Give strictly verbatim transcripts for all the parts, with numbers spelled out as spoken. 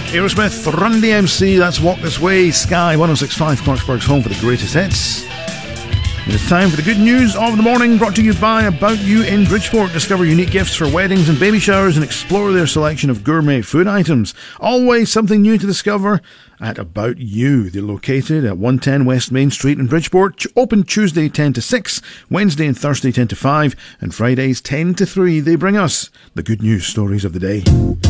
Aerosmith, Run D M C, that's Walk This Way. Sky one oh six point five, Clarksburg's home for the greatest hits. It is time for the good news of the morning, brought to you by About You in Bridgeport. Discover unique gifts for weddings and baby showers and explore their selection of gourmet food items. Always something new to discover at About You. They're located at one ten West Main Street in Bridgeport. Open Tuesday ten to six, Wednesday and Thursday ten to five, and Fridays ten to three. They bring us the good news stories of the day.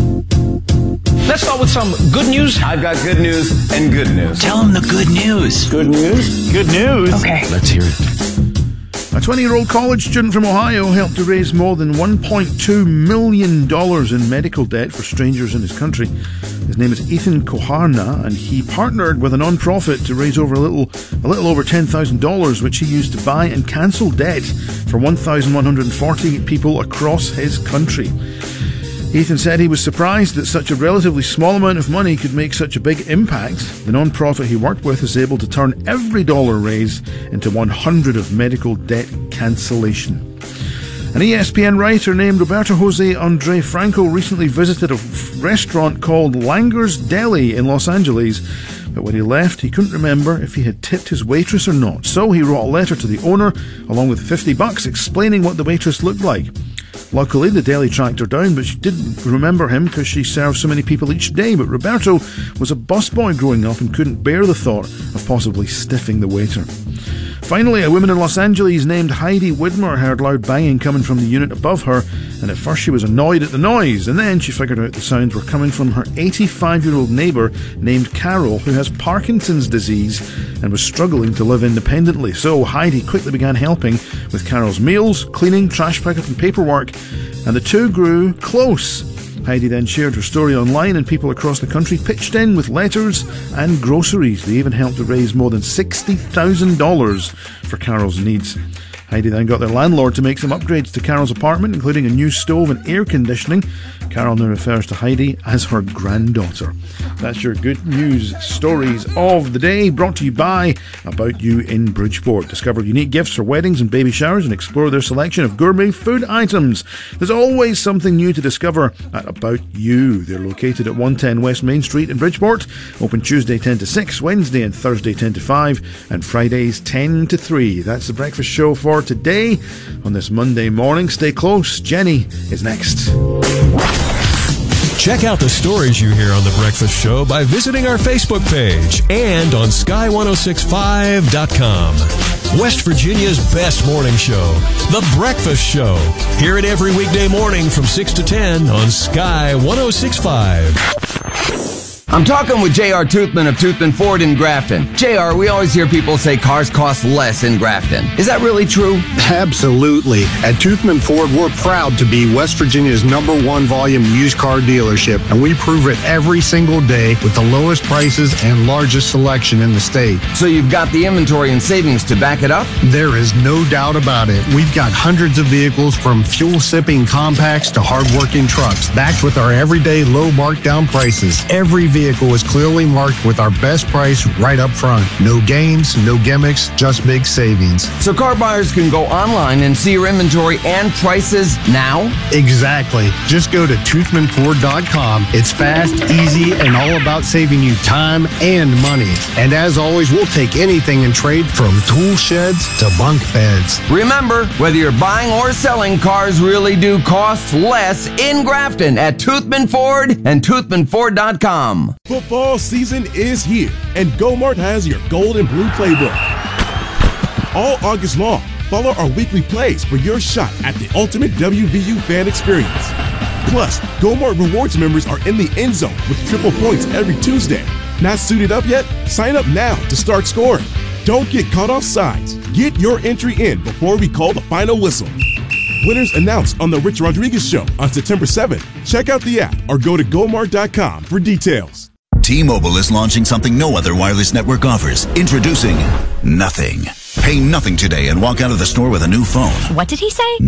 Let's start with some good news. I've got good news and good news. Tell them the good news. Good news? Good news? Okay. Let's hear it. A twenty-year-old college student from Ohio helped to raise more than one point two million dollars in medical debt for strangers in his country. His name is Ethan Koharna, and he partnered with a non-profit to raise over a little, a little over ten thousand dollars, which he used to buy and cancel debt for one thousand one hundred forty people across his country. Ethan said he was surprised that such a relatively small amount of money could make such a big impact. The non-profit he worked with is able to turn every dollar raised into one hundred of medical debt cancellation. An E S P N writer named Roberto Jose Andre Franco recently visited a f- restaurant called Langer's Deli in Los Angeles, but when he left, he couldn't remember if he had tipped his waitress or not. So he wrote a letter to the owner, along with fifty bucks, explaining what the waitress looked like. Luckily, the deli tracked her down, but she didn't remember him because she served so many people each day. But Roberto was a busboy growing up and couldn't bear the thought of possibly stiffing the waiter. Finally, a woman in Los Angeles named Heidi Widmer heard loud banging coming from the unit above her, and at first she was annoyed at the noise, and then she figured out the sounds were coming from her eighty-five-year-old neighbour named Carol, who has Parkinson's disease and was struggling to live independently. So Heidi quickly began helping with Carol's meals, cleaning, trash pickup and paperwork, and the two grew close. Heidi then shared her story online, and people across the country pitched in with letters and groceries. They even helped to raise more than sixty thousand dollars for Carol's needs. Heidi then got their landlord to make some upgrades to Carol's apartment, including a new stove and air conditioning. Carol now refers to Heidi as her granddaughter. That's your good news stories of the day, brought to you by About You in Bridgeport. Discover unique gifts for weddings and baby showers and explore their selection of gourmet food items. There's always something new to discover at About You. They're located at one ten West Main Street in Bridgeport. Open Tuesday ten to six, Wednesday and Thursday ten to five, and Fridays ten to three. That's the breakfast show for today on this Monday morning. Stay close. Jenny is next. Check out the stories you hear on The Breakfast Show by visiting our Facebook page and on sky ten sixty-five dot com. West Virginia's best morning show, The Breakfast Show. Hear it every weekday morning from six to ten on Sky ten sixty-five. I'm talking with J R. Toothman of Toothman Ford in Grafton. J R, we always hear people say cars cost less in Grafton. Is that really true? Absolutely. At Toothman Ford, we're proud to be West Virginia's number one volume used car dealership, and we prove it every single day with the lowest prices and largest selection in the state. So you've got the inventory and savings to back it up? There is no doubt about it. We've got hundreds of vehicles from fuel-sipping compacts to hard-working trucks, backed with our everyday low markdown prices. Every vehicle vehicle is clearly marked with our best price right up front. No games, no gimmicks, just big savings. So car buyers can go online and see your inventory and prices now? Exactly. Just go to toothman ford dot com. It's fast, easy, and all about saving you time and money. And as always, we'll take anything in trade from tool sheds to bunk beds. Remember, whether you're buying or selling, cars really do cost less in Grafton at Toothman Ford and toothman ford dot com. Football season is here, and GoMart has your gold and blue playbook. All August long, follow our weekly plays for your shot at the ultimate W V U fan experience. Plus, GoMart Rewards members are in the end zone with triple points every Tuesday. Not suited up yet? Sign up now to start scoring. Don't get caught off sides. Get your entry in before we call the final whistle. Winners announced on The Rich Rodriguez Show on September seventh. Check out the app or go to gomart dot com for details. T-Mobile is launching something no other wireless network offers. Introducing Nothing. Pay nothing today and walk out of the store with a new phone. What did he say?